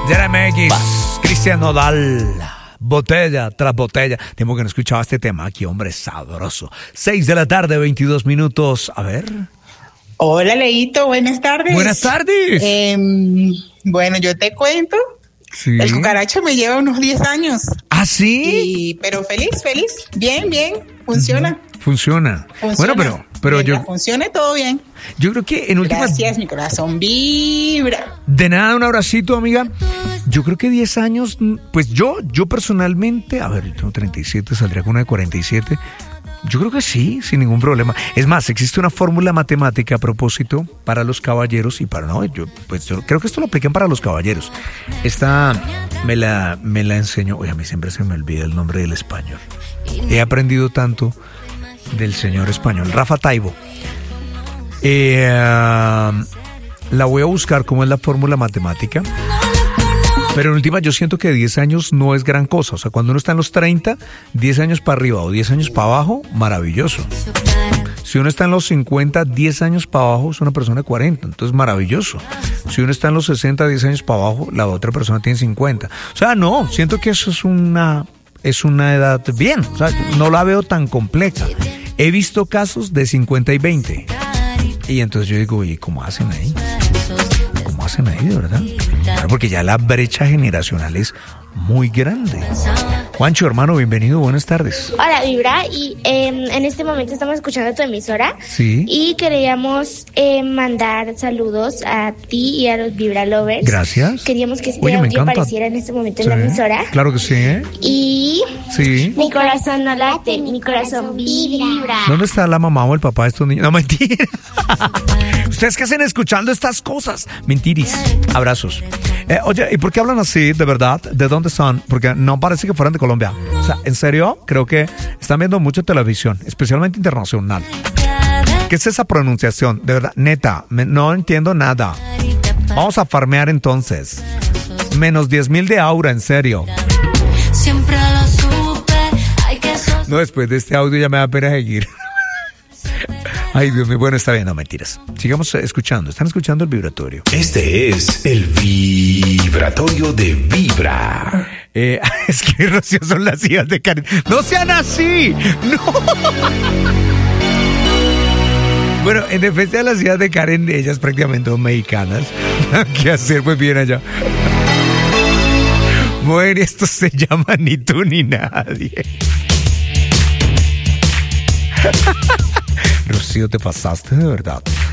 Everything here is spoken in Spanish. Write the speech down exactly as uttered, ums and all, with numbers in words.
Jeremy X, Cristian Nodal. Botella tras botella. Tiempo que no escuchaba este tema aquí, hombre, sabroso. Seis de la tarde, veintidós minutos. A ver. Hola, Leito, buenas tardes. Buenas tardes. Eh, bueno, yo te cuento. Sí. El cucaracho me lleva unos diez años. ¿Ah, sí? Y, pero feliz, feliz. Bien, bien. Funciona. Uh-huh. Funciona. Funciona. Bueno, pero, pero Mientras yo. funcione todo bien. Yo creo que en última. Gracias, mi corazón vibra. De nada, un abracito, amiga. Yo creo que diez años, pues yo, yo personalmente, a ver, yo tengo treinta y siete, saldría con una de cuarenta y siete. Yo creo que sí, sin ningún problema. Es más, existe una fórmula matemática a propósito para los caballeros y para no, yo pues yo creo que esto lo aplican para los caballeros. Esta me la me la enseñó, oye, a mí siempre se me olvida el nombre del español. He aprendido tanto del señor español, Rafa Taibo. Eh, uh, la voy a buscar cómo es la fórmula matemática. Pero en última yo siento que diez años no es gran cosa. O sea, cuando uno está en los treinta, diez años para arriba o diez años para abajo, maravilloso. Si uno está en los cincuenta, diez años para abajo es una persona de cuarenta, entonces maravilloso. Si uno está en los sesenta, diez años para abajo, la otra persona tiene cincuenta. O sea, no, siento que eso es una, es una edad bien. O sea, no la veo tan compleja. He visto casos de cincuenta y veinte. Y entonces yo digo, oye, ¿cómo hacen ahí? ¿Cómo hacen ahí, de verdad? Claro, porque ya la brecha generacional es muy grande. Juancho, hermano, bienvenido, buenas tardes. Hola, Vibra, y eh, en este momento estamos escuchando tu emisora. Sí. Y queríamos eh, mandar saludos a ti y a los Vibra Lovers. Gracias. Queríamos que este Oye, me audio encanta. apareciera en este momento Sí, en la emisora. claro que sí, ¿eh? Y Sí. mi corazón no late, mi corazón vibra. ¿Dónde está la mamá o el papá de estos niños? No, mentira. ¿Ustedes qué hacen escuchando estas cosas? Mentiris. Abrazos. Eh, oye, ¿y por qué hablan así, de verdad? ¿De dónde son? Porque no parece que fueran de Colombia. O sea, en serio, creo que están viendo mucha televisión, especialmente internacional. ¿Qué es esa pronunciación? De verdad, neta, me, no entiendo nada. Vamos a farmear entonces. Menos diez mil de aura, en serio. No, después de este audio ya me da pena seguir. Ay, Dios mío, bueno, está bien, no mentiras. Sigamos escuchando, están escuchando el vibratorio. Este es el vibratorio de Vibra. Eh, es que Rocío son las hijas de Karen. ¡No sean así! ¡No! Bueno, en defensa de las hijas de Karen, ellas prácticamente son mexicanas. ¿Qué hacer? Pues bien allá. Bueno, esto se llama Ni tú ni nadie. Rocío, te pasaste de verdad.